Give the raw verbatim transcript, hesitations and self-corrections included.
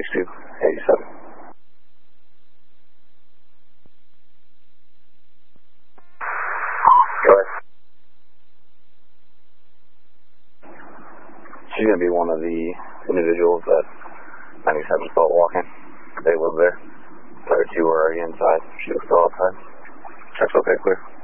six two eighty-seven. Go ahead. She's going to be one of the individuals that ninety-seven saw walking. They live there. The other two were already inside. She was still outside. Check's okay, clear.